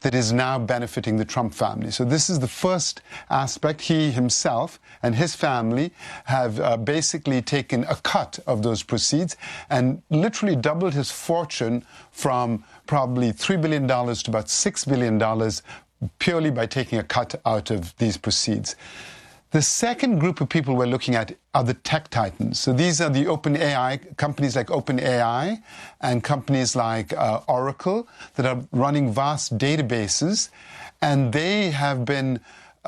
that is now benefiting the Trump family. So this is the first aspect. He himself and his family have basically taken a cut of those proceeds and literally doubled his fortune from probably $3 billion to about $6 billion purely by taking a cut out of these proceeds. The second group of people we're looking at are the tech titans. So these are the OpenAI, companies like OpenAI and companies like Oracle that are running vast databases. And they have been,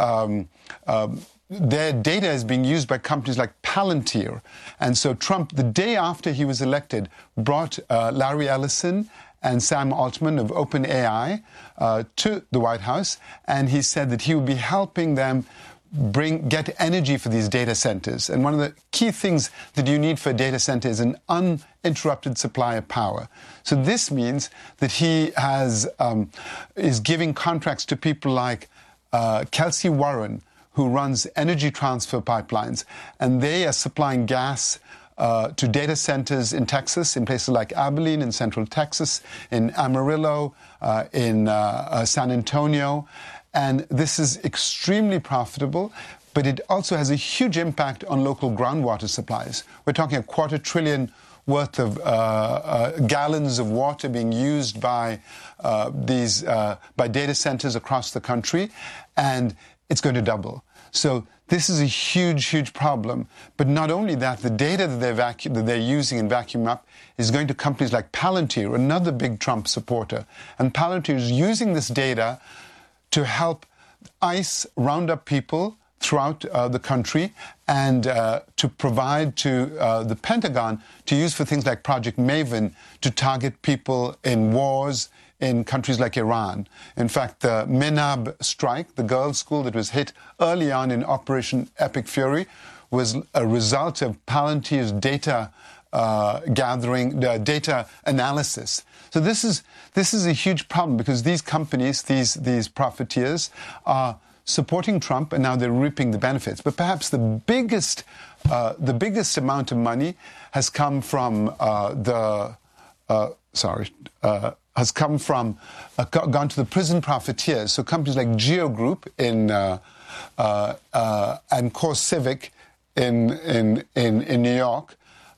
their data is being used by companies like Palantir. And so Trump, the day after he was elected, brought Larry Ellison and Sam Altman of OpenAI to the White House. And he said that he would be helping them get energy for these data centers. And one of the key things that you need for a data center is an uninterrupted supply of power. So this means that he is giving contracts to people like Kelsey Warren, who runs Energy Transfer Pipelines, and they are supplying gas to data centers in Texas, in places like Abilene in central Texas, in Amarillo, in San Antonio. And this is extremely profitable, but it also has a huge impact on local groundwater supplies. We're talking $250 billion worth of gallons of water being used by by data centers across the country, and it's going to double. So this is a huge, huge problem. But not only that, the data that they're using and vacuuming up is going to companies like Palantir, another big Trump supporter. And Palantir is using this data to help ICE round up people throughout the country and to provide to the Pentagon to use for things like Project Maven to target people in wars in countries like Iran. In fact, the Minab strike, the girls' school that was hit early on in Operation Epic Fury, was a result of Palantir's data data analysis. So this is a huge problem because these companies, these profiteers, are supporting Trump, and now they're reaping the benefits. But perhaps the biggest amount of money has come from gone to the prison profiteers. So companies like Geo Group and CoreCivic in New York.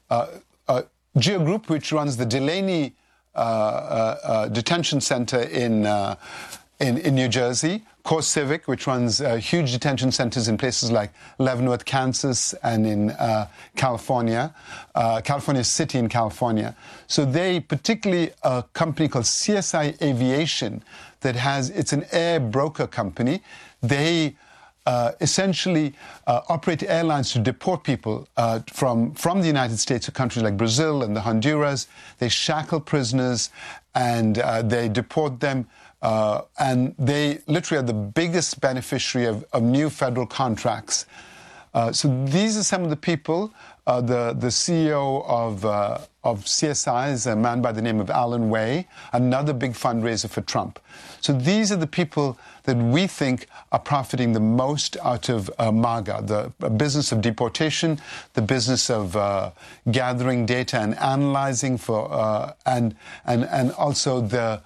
Geo Group, which runs the Delaney detention center in New Jersey, CoreCivic, which runs huge detention centers in places like Leavenworth, Kansas, and in California City in California. So they, particularly a company called CSI Aviation, it's an air broker company. They essentially operate airlines to deport people from the United States to countries like Brazil and the Honduras. They shackle prisoners and they deport them. And they literally are the biggest beneficiary of new federal contracts. So these are some of the people. The CEO of CSI is a man by the name of Alan Way, another big fundraiser for Trump. So these are the people that we think are profiting the most out of MAGA, the business of deportation, the business of gathering data and analyzing and also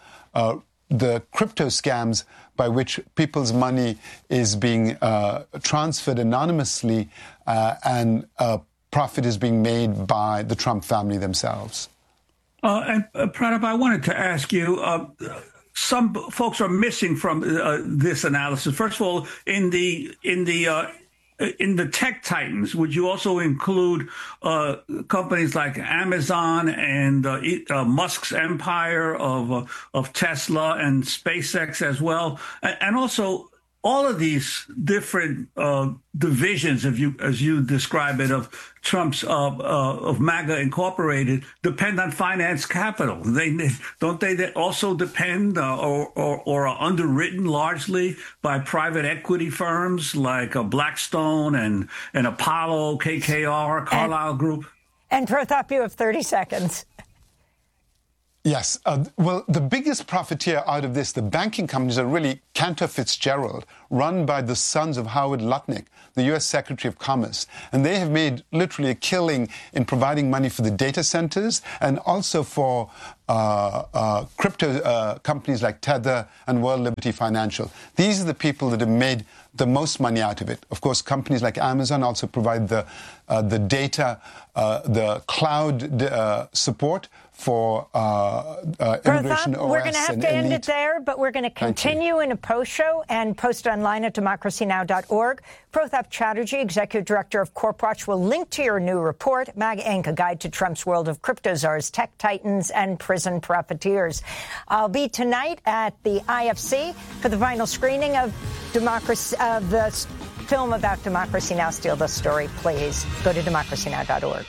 the crypto scams by which people's money is being transferred anonymously and profit is being made by the Trump family themselves. And Pranab, I wanted to ask you, some folks are missing from this analysis. First of all, in the tech titans, would you also include companies like Amazon and Musk's empire of Tesla and SpaceX as well, and also all of these different divisions, as you describe it, of Trump's of MAGA Incorporated, depend on finance capital. Don't they also depend or are underwritten largely by private equity firms like Blackstone and Apollo, KKR, Carlyle Group? And Pratap, you have 30 seconds. Yes. Well, the biggest profiteer out of this, the banking companies, are really Cantor Fitzgerald, run by the sons of Howard Lutnick, the U.S. Secretary of Commerce. And they have made literally a killing in providing money for the data centers and also for crypto companies like Tether and World Liberty Financial. These are the people that have made the most money out of it. Of course, companies like Amazon also provide the data, the cloud support for Immigration OS. We're going to have to end it there, but we're going to continue in a post show and post online at democracynow.org. Prothap Chatterjee, Executive Director of CorpWatch, will link to your new report, MAG Inc., A Guide to Trump's World of Crypto Czars, Tech Titans, and Prison Profiteers. I'll be tonight at the IFC for the final screening of the film about Democracy Now! Steal the Story. Please go to democracynow.org.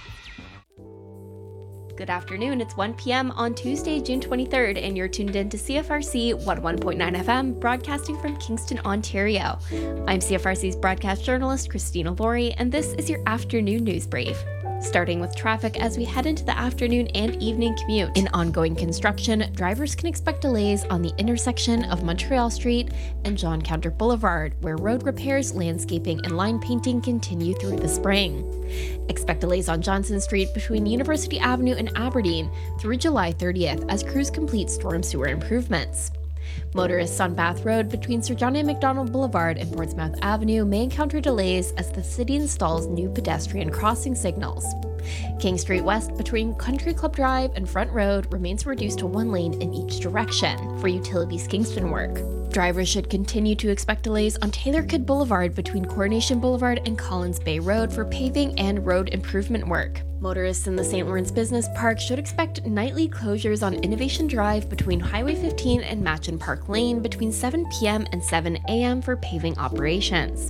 Good afternoon. It's 1 p.m. on Tuesday, June 23rd, and you're tuned in to CFRC 101.9 FM, broadcasting from Kingston, Ontario. I'm CFRC's broadcast journalist, Christina Laurie, and this is your afternoon news brief. Starting with traffic as we head into the afternoon and evening commute. In ongoing construction, drivers can expect delays on the intersection of Montreal Street and John Counter Boulevard, where road repairs, landscaping, and line painting continue through the spring. Expect delays on Johnson Street between University Avenue and Aberdeen through July 30th as crews complete storm sewer improvements. Motorists on Bath Road between Sir John A. Macdonald Boulevard and Portsmouth Avenue may encounter delays as the city installs new pedestrian crossing signals. King Street West between Country Club Drive and Front Road remains reduced to one lane in each direction for Utilities Kingston work. Drivers should continue to expect delays on Taylor Kidd Boulevard between Coronation Boulevard and Collins Bay Road for paving and road improvement work. Motorists in the St. Lawrence Business Park should expect nightly closures on Innovation Drive between Highway 15 and Matchin Park Lane between 7 p.m. and 7 a.m. for paving operations.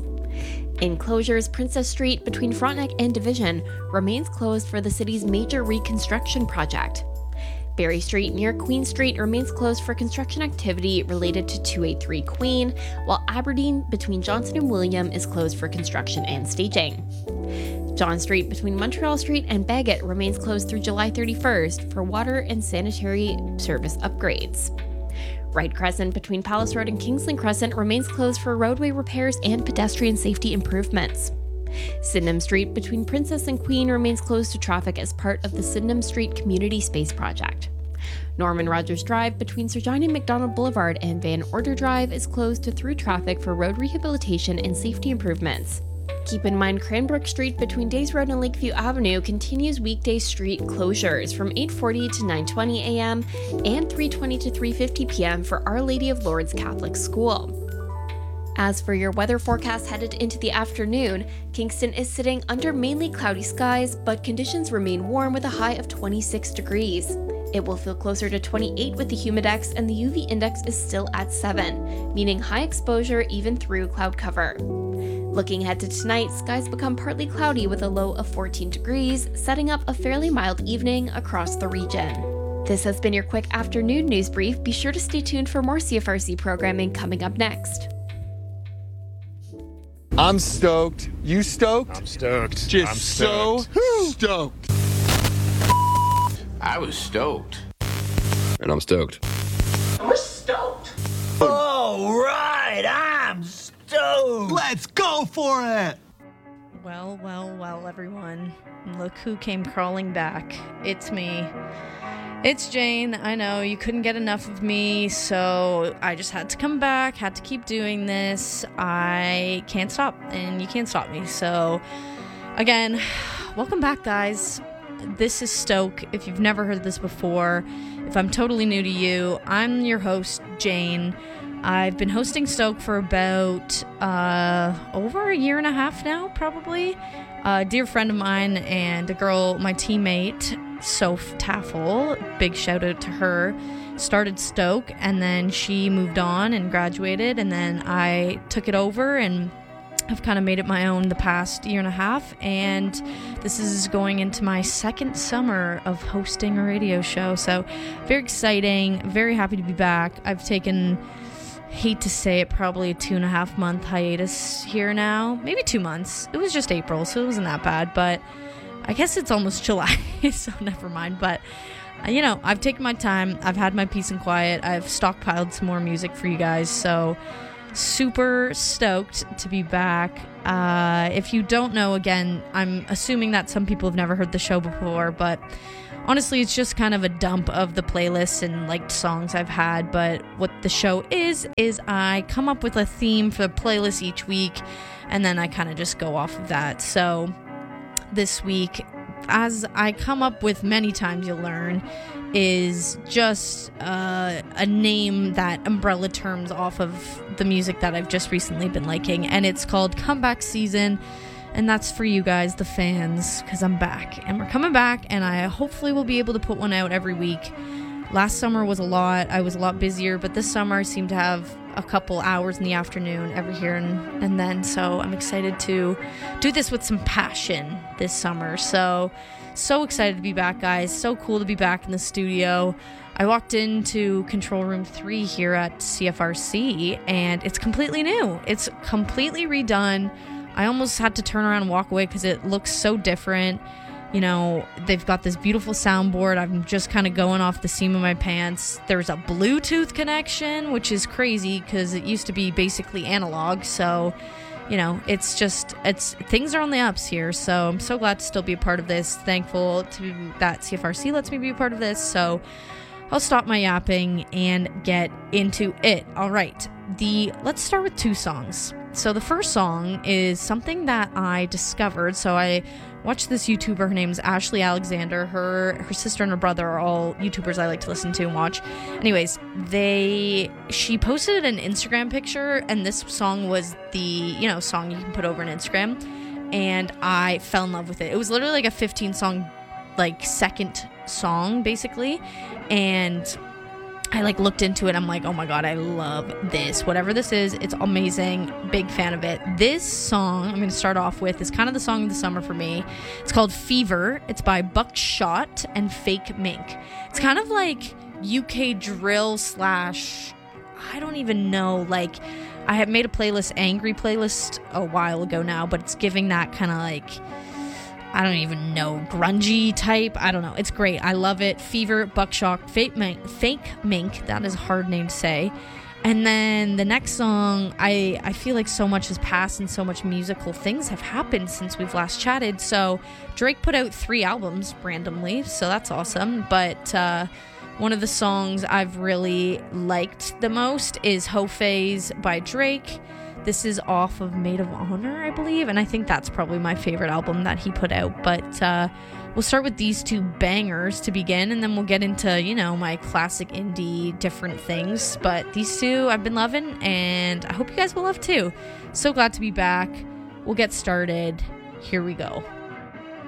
In closures, Princess Street between Frontenac and Division remains closed for the city's major reconstruction project. Barry Street near Queen Street remains closed for construction activity related to 283 Queen, while Aberdeen between Johnson and William is closed for construction and staging. John Street between Montreal Street and Bagot remains closed through July 31st for water and sanitary service upgrades. Wright Crescent between Palace Road and Kingsland Crescent remains closed for roadway repairs and pedestrian safety improvements. Sydenham Street between Princess and Queen remains closed to traffic as part of the Sydenham Street Community Space Project. Norman Rogers Drive between Sir John A. Macdonald Boulevard and Van Order Drive is closed to through traffic for road rehabilitation and safety improvements. Keep in mind Cranbrook Street between Days Road and Lakeview Avenue continues weekday street closures from 8:40 to 9:20 a.m. and 3:20 to 3:50 p.m. for Our Lady of Lourdes Catholic School. As for your weather forecast headed into the afternoon, Kingston is sitting under mainly cloudy skies, but conditions remain warm with a high of 26 degrees. It will feel closer to 28 with the humidex, and the UV index is still at 7, meaning high exposure even through cloud cover. Looking ahead to tonight, skies become partly cloudy with a low of 14 degrees, setting up a fairly mild evening across the region. This has been your quick afternoon news brief. Be sure to stay tuned for more CFRC programming coming up next. I'm stoked. You stoked? I'm stoked. Just I'm stoked. so stoked. I was stoked. And I'm stoked. We're stoked. All right, I'm stoked. Let's go for it. Well, everyone. Look who came crawling back. It's me. It's Jane. I know you couldn't get enough of me, so I just had to come back, had to keep doing this. I can't stop, and you can't stop me. So, again, welcome back, guys. This is Stoke. If you've never heard this before, if I'm totally new to you, I'm your host, Jane. I've been hosting Stoke for about over a year and a half now, probably. A dear friend of mine and a girl, my teammate, Soph Taffel, big shout out to her, started Stoke, and then she moved on and graduated, and then I took it over and I've kind of made it my own the past year and a half, and this is going into my second summer of hosting a radio show, so very exciting, very happy to be back. I've taken, hate to say it, probably a 2.5 month hiatus here now, maybe 2 months. It was just April, so it wasn't that bad, but I guess it's almost July, so never mind. But I've taken my time. I've had my peace and quiet. I've stockpiled some more music for you guys. So super stoked to be back. If you don't know, again, I'm assuming that some people have never heard the show before, but honestly, it's just kind of a dump of the playlists and liked songs I've had. But what the show is I come up with a theme for the playlist each week, and then I kind of just go off of that. So this week, as I come up with many times, you'll learn, is just a name that umbrella terms off of the music that I've just recently been liking, and it's called Comeback Season, and that's for you guys, the fans, because I'm back, and we're coming back, and I hopefully will be able to put one out every week. Last summer was I was a lot busier, but this summer I seem to have a couple hours in the afternoon every here and then, so I'm excited to do this with some passion this summer. So excited to be back, guys. So cool to be back in the studio. I walked into Control Room 3 here at CFRC, and it's completely new. It's completely redone. I almost had to turn around and walk away because it looks so different. They've got this beautiful soundboard. I'm just kind of going off the seam of my pants. There's a Bluetooth connection, which is crazy because it used to be basically analog. So, it's things are on the ups here. So I'm so glad to still be a part of this. Thankful that CFRC lets me be a part of this. So I'll stop my yapping and get into it. All right. Let's start with two songs. So the first song is something that I discovered. So I watched this YouTuber. Her name's Ashley Alexander. Her sister and her brother are all YouTubers I like to listen to and watch. Anyways, she posted an Instagram picture, and this song was the song you can put over an Instagram, and I fell in love with it. It was literally like a 15 song, second song basically, and I looked into it. I'm like, oh my god, I love this. Whatever this is, it's amazing. Big fan of it. This song I'm going to start off with is kind of the song of the summer for me. It's called Fever. It's by Buckshot and Fake Mink. It's kind of like UK drill / I don't even know. I had made a angry playlist a while ago now, but it's giving that kind of I don't even know, grungy type. I don't know. It's great. I love it. Fever, Buckshot, Fake Mink. That is a hard name to say. And then the next song, I feel like so much has passed and so much musical things have happened since we've last chatted. So Drake put out 3 albums randomly, so that's awesome. But one of the songs I've really liked the most is Ho Phase by Drake. This is off of Maid of Honor, I believe, and I think that's probably my favorite album that he put out. But we'll start with these 2 bangers to begin, and then we'll get into, my classic indie different things. But these 2 I've been loving, and I hope you guys will love too. So glad to be back. We'll get started. Here we go.